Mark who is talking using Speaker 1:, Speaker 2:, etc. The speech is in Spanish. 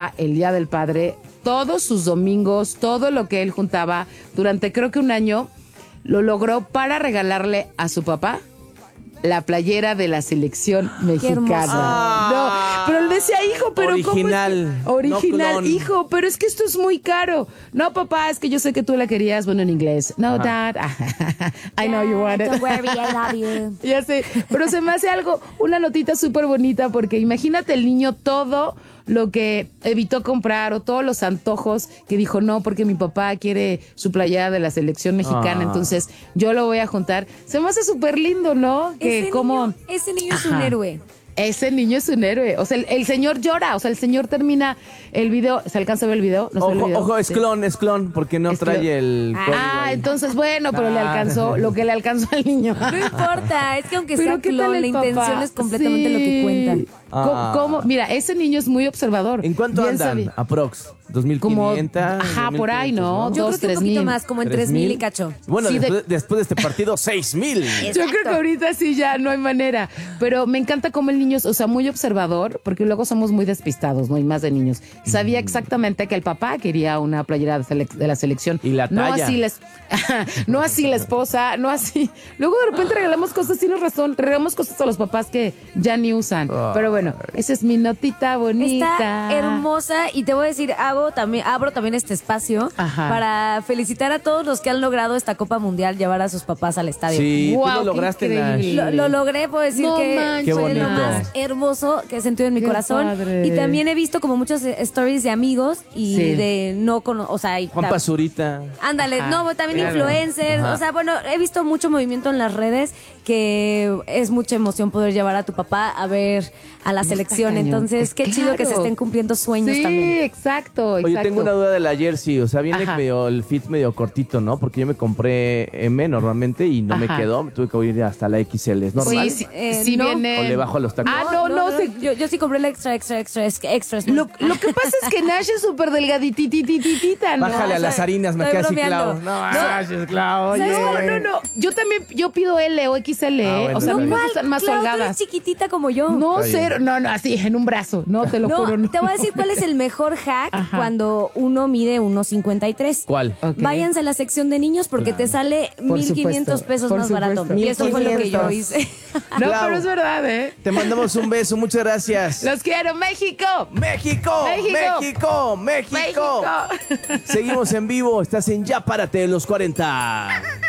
Speaker 1: papá el Día del Padre, todos sus domingos, todo lo que él juntaba durante creo que un año, lo logró para regalarle a su papá la playera de la selección mexicana. No, pero le decía, hijo, pero
Speaker 2: original,
Speaker 1: ¿cómo es que? Original,
Speaker 2: no
Speaker 1: hijo, pero es que esto es muy caro. No, papá, es que yo sé que tú la querías, bueno, en inglés. No, Dad, I know you want it.
Speaker 3: Don't worry, I love you.
Speaker 1: Ya sé, pero se me hace una notita súper bonita, porque imagínate el niño todo lo que evitó comprar o todos los antojos que dijo, no, porque mi papá quiere su playera de la selección mexicana, entonces yo lo voy a juntar. Se me hace súper lindo, ¿no?
Speaker 3: Ese niño es un héroe.
Speaker 1: Ese niño es un héroe. O sea, el señor llora. O sea, el señor termina el video. ¿Se alcanza a ver el video? ¿No se ve el video?
Speaker 2: Ojo, es clon, porque no trae el código ahí.
Speaker 1: Entonces, bueno, pero le alcanzó lo que le alcanzó al niño.
Speaker 3: No importa, es que aunque sea clon, la intención es completamente lo que cuenta.
Speaker 1: ¿Cómo? Mira, ese niño es muy observador.
Speaker 2: ¿En cuánto andan? Aprox. 2,500.
Speaker 1: Ajá, por ahí, ¿no?
Speaker 3: Yo
Speaker 1: 2,
Speaker 3: creo que un poquito más, como en 3,000 y cacho.
Speaker 2: Bueno,
Speaker 1: Sí,
Speaker 2: después de este partido, 6,000.
Speaker 1: Yo creo que ahorita sí ya no hay manera. Pero me encanta cómo el niño es, o sea, muy observador, porque luego somos muy despistados, ¿no? Y más de niños. Sabía exactamente que el papá quería una playera de la selección.
Speaker 2: Y la talla.
Speaker 1: No así la esposa, no así. Luego de repente regalamos cosas, tienes razón, regalamos cosas a los papás que ya ni usan. Pero bueno, esa es mi notita bonita.
Speaker 3: Está hermosa y te voy a decir, abro también este espacio para felicitar a todos los que han logrado esta Copa Mundial llevar a sus papás al estadio.
Speaker 2: Sí,
Speaker 1: wow,
Speaker 2: tú lo lograste, Nash.
Speaker 3: Lo logré, puedo decir que fue lo más hermoso que he sentido en mi corazón.
Speaker 1: Padre.
Speaker 3: Y también he visto como muchos stories de amigos y de no o sea,
Speaker 2: Juan Pazurita.
Speaker 3: Ándale, también influencers. O sea, bueno, he visto mucho movimiento en las redes que es mucha emoción poder llevar a tu papá a ver a la selección. Entonces, qué chido que se estén cumpliendo sueños también.
Speaker 1: Sí, exacto.
Speaker 2: Oye, tengo una duda de la jersey. O sea, viene el fit medio cortito, ¿no? Porque yo me compré M normalmente y no me quedó. Me tuve que ir hasta la XL. ¿Es normal?
Speaker 1: Sí viene.
Speaker 2: ¿O le bajo a los tacos?
Speaker 3: Yo sí compré la extra.
Speaker 1: Lo que pasa es que Nash es súper delgadititititita, ¿no?
Speaker 2: Bájale a las harinas, me queda así clavo.
Speaker 1: No, yo pido L o XL, o sea, a mí me gustan más holgadas.
Speaker 3: Tú eres chiquitita como yo.
Speaker 1: No, cero, no, así, en un brazo, no, te lo juro. No.
Speaker 3: Te voy a decir cuál es el mejor hack cuando uno mide 1.53.
Speaker 2: ¿Cuál?
Speaker 3: Okay. Váyanse a la sección de niños porque te sale 1,500 pesos más barato. Y eso fue lo que yo hice.
Speaker 1: No, pero es verdad, ¿eh?
Speaker 2: Te mandamos un beso, muchas gracias.
Speaker 1: Los quiero, México.
Speaker 2: ¡México! ¡México! ¡México! Seguimos en vivo, estás en Ya Párate de los 40.